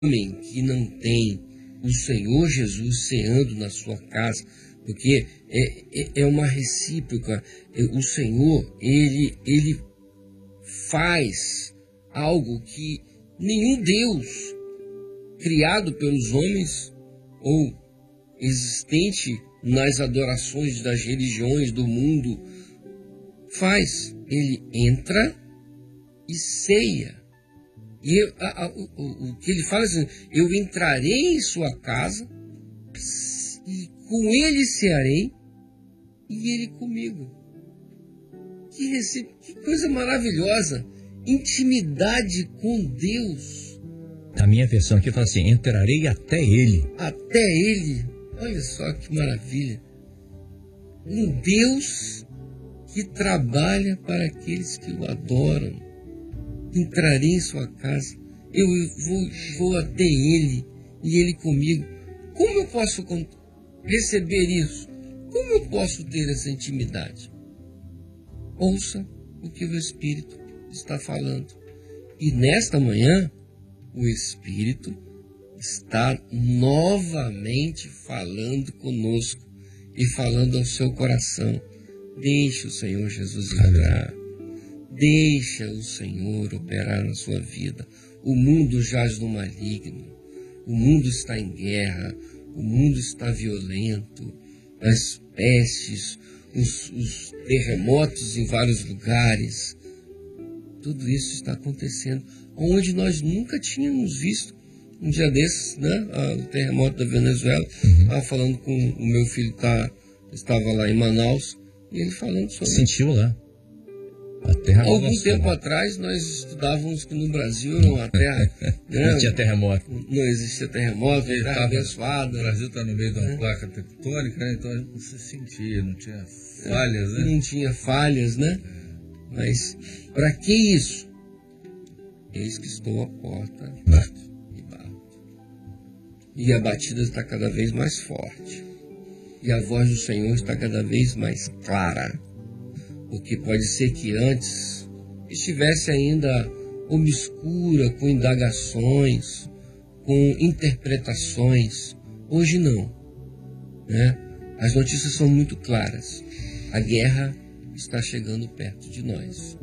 homem que não tem o Senhor Jesus ceando na sua casa, porque é uma recíproca. O Senhor, ele faz algo que nenhum Deus criado pelos homens ou existente nas adorações das religiões do mundo faz. Ele entra e ceia. E o que ele fala é assim: eu entrarei em sua casa e com ele cearei e ele comigo. Que coisa maravilhosa! Intimidade com Deus. A minha versão aqui fala assim: entrarei até ele. Até ele. Olha só que maravilha. Um Deus que trabalha para aqueles que o adoram. Entrarei em sua casa, eu vou até ele e ele comigo. Como eu posso receber isso? Como eu posso ter essa intimidade? Ouça o que o Espírito está falando. E nesta manhã, o Espírito está novamente falando conosco e falando ao seu coração. Deixe o Senhor Jesus entrar. Deixa o Senhor operar na sua vida. O mundo jaz no maligno. O mundo está em guerra. O mundo está violento. As pestes, os terremotos em vários lugares. Tudo isso está acontecendo onde nós nunca tínhamos visto. Um dia desses, né? O terremoto da Venezuela. Estava falando com o meu filho que estava lá em Manaus. E ele falando sobre... Sentiu lá. Algum tempo atrás nós estudávamos que no Brasil era uma terra... Não tinha terremoto. Não existia terremoto, terra abençoada. O Brasil está no meio de uma placa tectônica, né? Então a gente não se sentia, não tinha falhas, né? Não tinha falhas, né? Mas para que isso? Eis que estou à porta e bato. E a batida está cada vez mais forte. E a voz do Senhor está cada vez mais clara. Porque pode ser que antes estivesse ainda obscura, com indagações, com interpretações. Hoje não, né? As notícias são muito claras. A guerra está chegando perto de nós.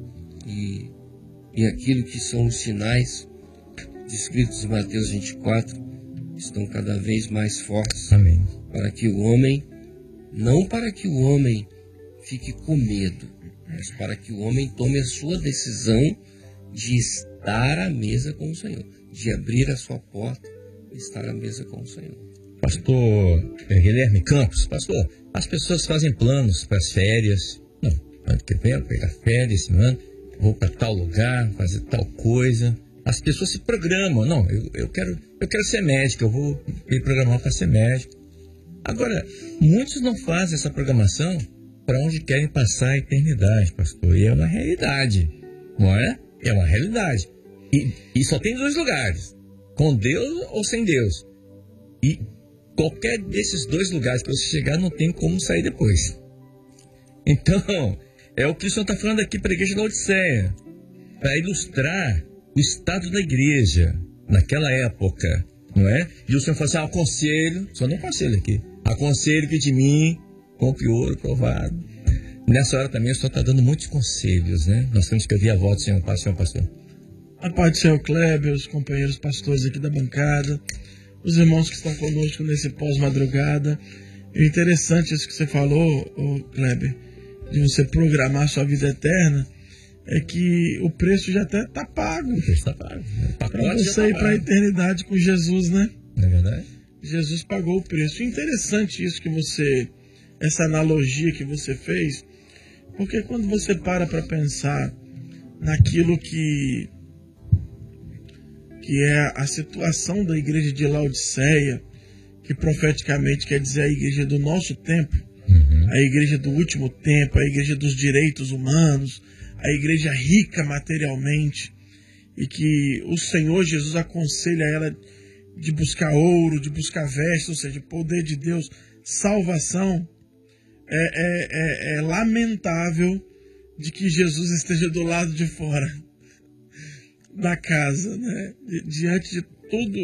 E aquilo que são os sinais descritos em Mateus 24 estão cada vez mais fortes. Amém. Para que o homem, não para que o homem fique com medo, mas para que o homem tome a sua decisão de estar à mesa com o Senhor, de abrir a sua porta e estar à mesa com o Senhor. Pastor Guilherme Campos, pastor, as pessoas fazem planos para as férias. Não, ano que vem eu vou pegar férias esse ano, vou para tal lugar, fazer tal coisa. As pessoas se programam. Não, eu quero ser médico, eu vou me programar para ser médico. Agora, muitos não fazem essa programação para onde querem passar a eternidade, pastor. E é uma realidade, não é? É uma realidade. E só tem dois lugares: com Deus ou sem Deus. E qualquer desses dois lugares que você chegar, não tem como sair depois. Então, é o que o Senhor está falando aqui para a igreja da Laodiceia, para ilustrar o estado da igreja naquela época, não é? E o Senhor fala assim: aconselho, só não aconselho aqui, aconselho que de mim compre ouro provado. Nessa hora também o Senhor está dando muitos conselhos, né? Nós temos que ouvir a voz do Senhor, pastor. A paz do Senhor Kleber, os companheiros pastores aqui da bancada, os irmãos que estão conosco nesse pós-madrugada. É interessante isso que você falou, Kleber, de você programar sua vida eterna, é que o preço já até está pago. O preço está pago. Para você ir para a eternidade com Jesus, né? Não é verdade? Jesus pagou o preço. Interessante isso que você... essa analogia que você fez, porque quando você para pensar naquilo que é a situação da igreja de Laodiceia, que profeticamente quer dizer a igreja do nosso tempo, a igreja do último tempo, a igreja dos direitos humanos, a igreja rica materialmente, e que o Senhor Jesus aconselha ela de buscar ouro, de buscar vestes, ou seja, poder de Deus, salvação. É lamentável de que Jesus esteja do lado de fora da casa, né? Diante de tudo